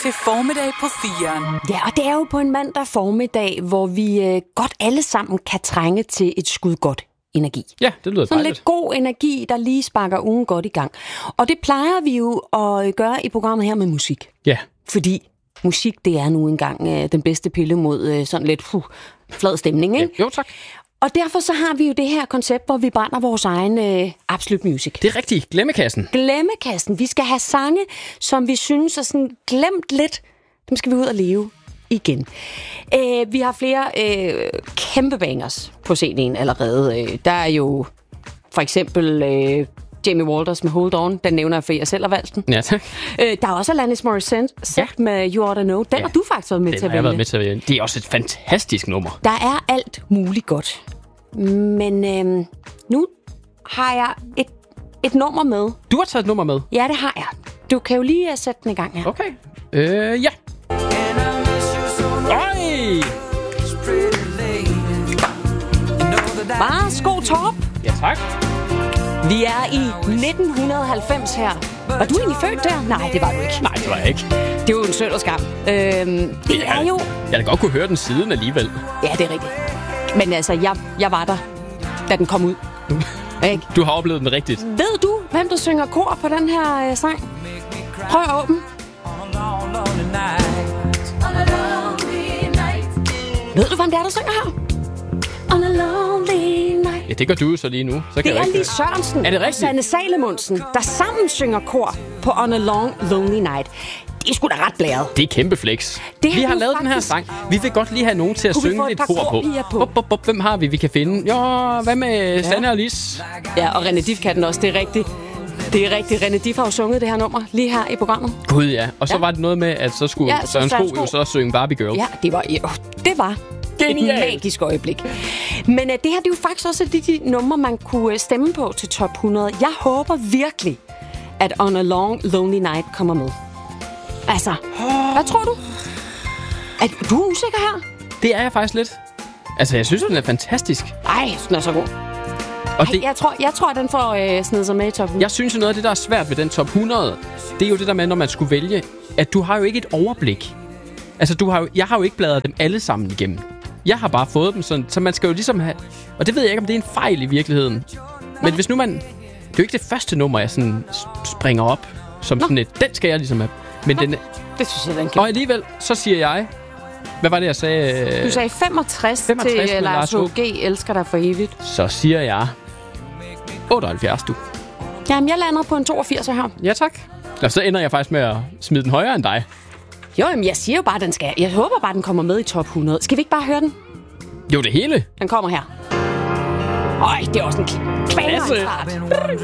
til formiddag på 4'eren. Ja, og det er jo på en mandag formiddag, hvor vi godt alle sammen kan trænge til et skud godt energi. Ja, det lyder sådan dejligt. Lidt god energi, der lige sparker ugen godt i gang. Og det plejer vi jo at gøre i programmet her med musik. Ja. Fordi musik, det er nu engang den bedste pille mod sådan lidt flad stemning, ikke? Ja, jo, tak. Og derfor så har vi jo det her koncept, hvor vi brænder vores egen Absolut Music. Det er rigtigt. Glemmekassen. Glemmekassen. Vi skal have sange, som vi synes er sådan glemt lidt. Dem skal vi ud og leve igen. Vi har flere kæmpe bangers på CD'en allerede. Der er jo for eksempel Jamie Walters med Hold On. Den nævner jeg, for jeg selv har valgt den. Ja, tak. Der er også Alanis Morissette med You Ought to Know. Den har du faktisk været med til at vælge. Været med til at vælge. Det er også et fantastisk nummer. Der er alt muligt godt. Men nu har jeg et nummer med. Du har taget et nummer med? Ja, det har jeg. Du kan jo lige sætte den i gang her. Okay. Ja. Oj! Værsgo, Torp. Ja, tak. Vi er i 1990 her. Var du egentlig født der? Nej, det var du ikke. Nej, det var jeg ikke. Det er jo en sød og skam. Det er jo... Jeg havde godt kunne høre den siden alligevel. Ja, det er rigtigt. Men altså, jeg var der, da den kom ud. Ikke? Du har oplevet den rigtigt. Ved du, hvem der synger kor på den her sang? Prøv at åbne. Ved du, hvem det er, der synger her? On a lonely night. Ja, det gør du så lige nu. Så kan det er Lis Sørensen og Sanne Salomonsen, der sammen synger kor på On a Lonely Night. Det er sgu da ret blæret. Det er kæmpe flex. Vi har lavet den her sang. Vi vil godt lige have nogen til at synge lidt kor på. Hvem har vi? Vi kan finde. Jo, hvad med Sanne og Lis? Ja, og René Dif kan den også. Det er rigtigt. Det er rigtigt. René Dif har jo sunget det her nummer lige her i programmet. Gud, ja. Og så var det noget med, at så skulle Søren Sko jo så synge Barbie Girl. Ja, det var genialt. Et magisk øjeblik. Men det her, det er jo faktisk også de numre, man kunne stemme på til top 100. Jeg håber virkelig, at On a Lonely Night kommer med. Altså, hvad tror du? Er du usikker her? Det er jeg faktisk lidt. Altså, jeg synes, den er fantastisk. Ej, den er så god. Og jeg tror, den får snedet sig med i top 100. Jeg synes, noget af det, der er svært ved den top 100, det er jo det der med, når man skulle vælge, at du har jo ikke et overblik. Altså, jeg har jo ikke bladret dem alle sammen igennem. Jeg har bare fået dem sådan, så man skal jo ligesom have... Og det ved jeg ikke, om det er en fejl i virkeligheden. Men hvis nu man... Det er jo ikke det første nummer, jeg sådan springer op som sådan et... Den skal jeg ligesom have. Men den... Det synes jeg, den kan. Og alligevel, så siger jeg... Hvad var det, jeg sagde? Du sagde 65 til Lars H.G. Elsker dig for evigt. Så siger jeg 78, du. Jamen, jeg lander på en 82 her. Ja, tak. Og så ender jeg faktisk med at smide den højere end dig. Jo, men jeg siger jo bare, den skal. Jeg håber bare, den kommer med i top 100. Skal vi ikke bare høre den? Jo, det hele. Den kommer her. Øj, det er også en klasse.